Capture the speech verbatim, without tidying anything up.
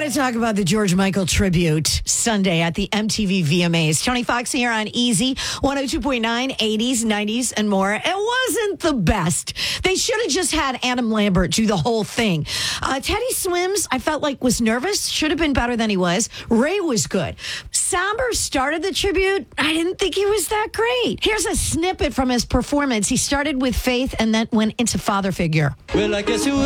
to talk about the George Michael tribute Sunday at the M T V V M As. Tony Fox here on Easy, one oh two point nine, eighties, nineties, and more. It wasn't the best. They should have just had Adam Lambert do the whole thing. Uh, Teddy Swims, I felt like was nervous. Should have been better than he was. Ray was good. Samber started the tribute. I didn't think he was that great. Here's a snippet from his performance. He started with Faith and then went into Father Figure. Well, I guess you